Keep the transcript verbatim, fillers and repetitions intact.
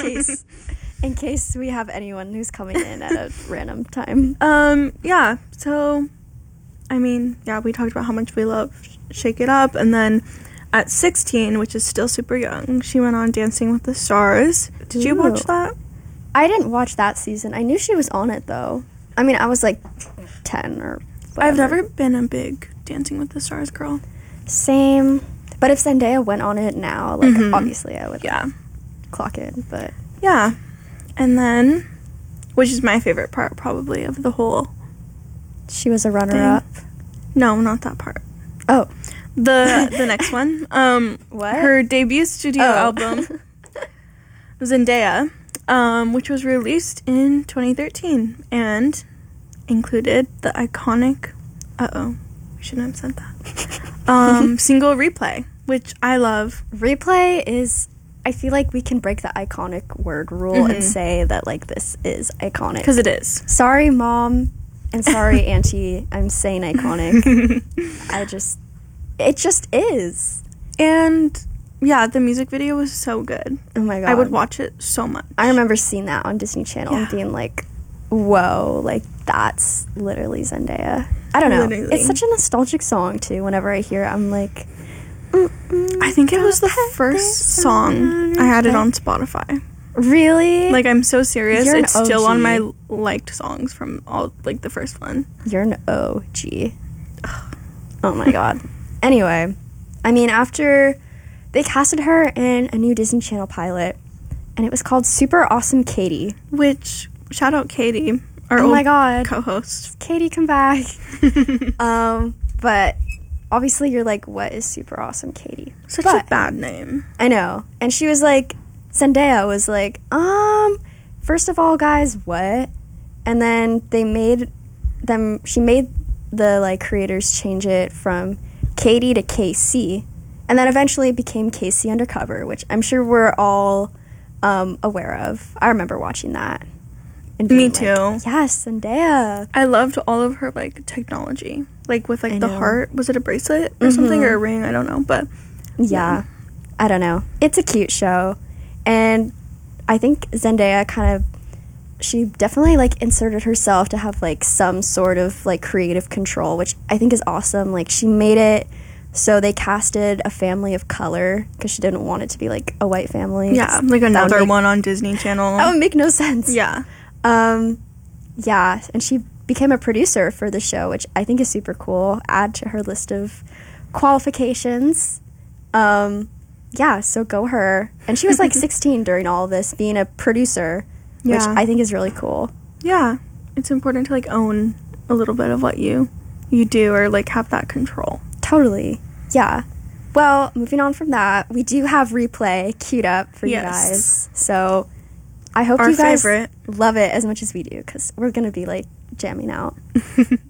case in case we have anyone who's coming in at a random time. Um, yeah, so, I mean, yeah, we talked about how much we love Shake It Up, and then at sixteen, which is still super young, she went on Dancing with the Stars. Did Ooh. you watch that? I didn't watch that season. I knew she was on it, though. I mean, I was, like, ten or whatever. I've never been a big Dancing with the Stars girl. Same. But if Zendaya went on it now, like, mm-hmm. obviously I would yeah. like, clock in, but... Yeah. And then, which is my favorite part, probably, of the whole She was a runner-up? No, not that part. Oh. The the next one. Um, what? Her debut studio oh. album, Zendaya, um, which was released in twenty thirteen, and included the iconic... Uh-oh. I shouldn't have said that. um, single Replay, which I love. Replay is... I feel like we can break the iconic word rule mm-hmm. and say that, like, this is iconic. Because it is. Sorry, Mom, and sorry, Auntie, I'm saying iconic. I just... It just is. And, yeah, the music video was so good. Oh, my God. I would watch it so much. I remember seeing that on Disney Channel yeah. and being like, whoa, like, that's literally Zendaya. I don't know. Literally. It's such a nostalgic song, too. Whenever I hear it, I'm like... I think it was the first song I had it on Spotify. Really? Like, I'm so serious. You're it's still O G. on my liked songs from all, like, the first one. You're an O G. Oh my God. Anyway, I mean, after they casted her in a new Disney Channel pilot, and it was called Super Awesome Katie. Which, shout out Katie, our oh old my God. co-host. Katie, come back. um, but... Obviously, you're like, what is Super Awesome Katie? Such but, a bad name. I know. And she was like, Zendaya was like, um, first of all, guys, what? And then they made them, she made the, like, creators change it from Katie to K C. And then eventually it became K C Undercover, which I'm sure we're all um, aware of. I remember watching that. And Me too. Like, yes, Zendaya. I loved all of her, like, technology. Like, with, like, I the know. heart. Was it a bracelet or mm-hmm. something? Or a ring? I don't know. But, yeah. yeah. I don't know. It's a cute show. And I think Zendaya kind of... She definitely, like, inserted herself to have, like, some sort of, like, creative control, which I think is awesome. Like, she made it so they casted a family of color because she didn't want it to be, like, a white family. Yeah, like another make, one on Disney Channel. That would make no sense. Yeah. Um, yeah, and she became a producer for the show, which I think is super cool. Add to her list of qualifications. Um, yeah, so go her. And she was like sixteen during all of this, being a producer, yeah. which I think is really cool. Yeah, it's important to like own a little bit of what you you do or like have that control. Totally, yeah. Well, moving on from that, we do have Replay queued up for yes. you guys. So I hope Our you guys favorite. love it as much as we do, because we're going to be, like, jamming out.